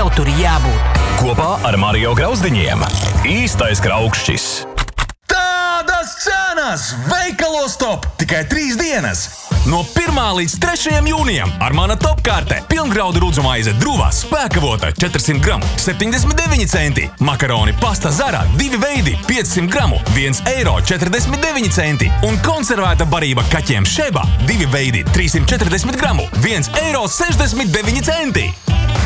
tev tur jābūt. Kopā ar Mario Grauzdiņiem. Īstais Kraukšķis. Tādas cenas! Veikalos top! Tikai 3 dienas! No 1. līdz 3. jūnijam ar mana topkārte pilngraudu rudzumaize Druva spēkavota 400 gramu 79 centi. Makaroni pasta Zara 2 veidi 500 gramu 1,49 centi. Un konservēta barība kaķiem Šeba 2 veidi 340 gramu 1,69 centi.